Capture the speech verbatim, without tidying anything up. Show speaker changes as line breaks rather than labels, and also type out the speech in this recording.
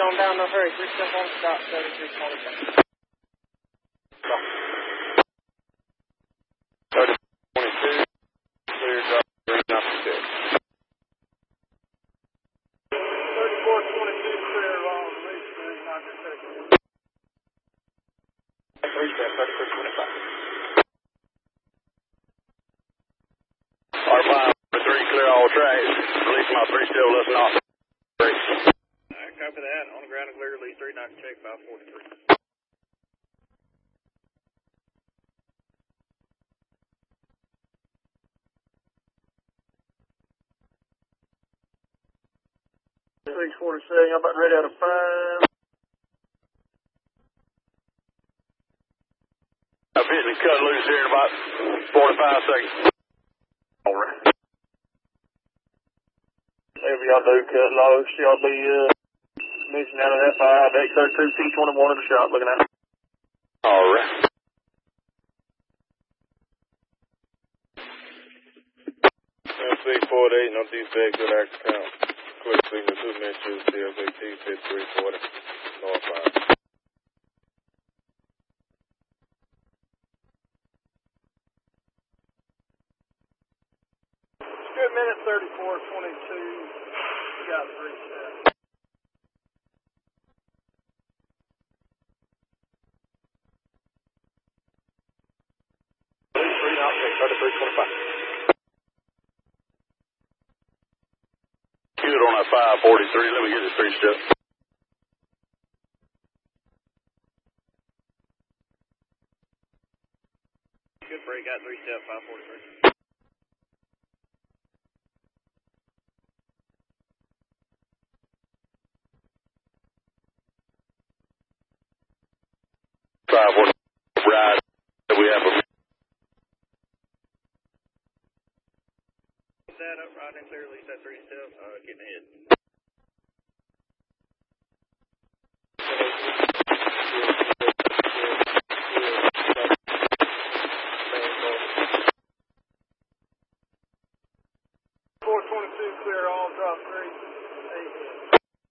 on down, no hurry. Three step on stop, thirty-three twenty-five.
thirty twenty-two, clear drop, three ninety-six.
thirty-four twenty-two, clear long, release, three ninety-six. Three step, thirty-three twenty-five.
R five, three, clear all tracks. Release my three step, listen off. Three.
Alright, copy that. On the ground and clear, release three ninety, check five forty-three. six forty-seven, I'm about ready out of five.
I'm fitting to cut loose here in about forty-five seconds.
Alright. Whatever y'all do, cut loose, y'all be, uh, missing out of that five, X thirty-two, T twenty-one in the shop, looking at it.
Alright.
M C forty-eight, no defect, good active count. Quick signal, two minutes, C S A T, fifty-three forty, North five.
Good minute, thirty-four twenty-two, you got three steps. three knots, thirty-three twenty-five.
Good on that five forty-three, let me get this three step.
Good break, got three step, five forty-three.
five forty, ride that we have a
That up, right and clear, release that three step, uh, getting ahead.